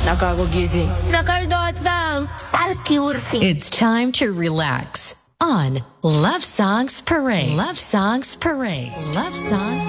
Nakagugising. Nakaldotang. Salkiurfi. It's time to relax on Love Songs Parade. Love Songs Parade. Love Songs